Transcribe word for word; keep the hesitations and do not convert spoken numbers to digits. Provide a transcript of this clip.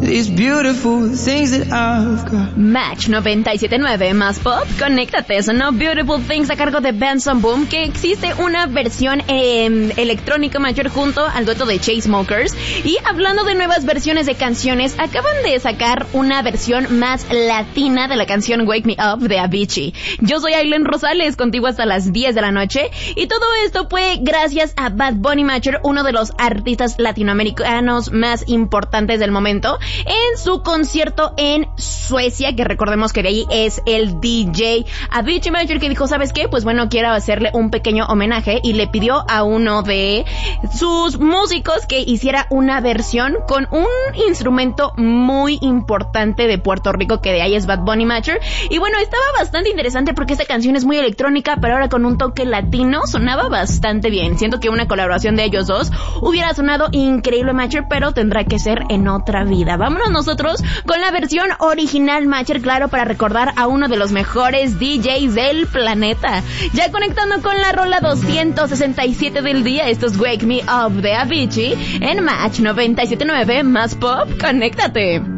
these beautiful things that I've got. Match noventa y siete punto nueve más pop, conéctate, sonó Beautiful Things a cargo de Benson Boom, que existe una versión eh, electrónica mayor junto al dueto de Chainsmokers. Y hablando de nuevas versiones de canciones, acaban de sacar una versión más latina de la canción Wake Me Up de Avicii. Yo soy Aileen Rosales, contigo hasta las diez de la noche, y todo esto fue gracias a Bad Bunny Macher, uno de los artistas latinoamericanos más importantes del momento, en su concierto en Suecia, que recordemos que de ahí es el D J Avicii Macher, que dijo, ¿sabes qué? Pues bueno, quiero hacerle un pequeño homenaje, y le pidió a uno de sus músicos que hiciera una versión con un instrumento muy importante de Puerto Rico, que de ahí es Bad Bunny Macher. Y bueno, estaba bastante interesante porque esta canción es muy electrónica, pero ahora con un toque latino sonaba bastante bien. Siento que una colaboración de ellos dos hubiera sonado increíble, Macher, pero tendrá que ser en otra vida. Vámonos nosotros con la versión original, Macher, claro, para recordar a uno de los mejores D Js del planeta. Ya conectando con la rola doscientos sesenta y siete del día, esto es Wake Me Up de Avicii en Match noventa y siete punto nueve más pop, conéctate.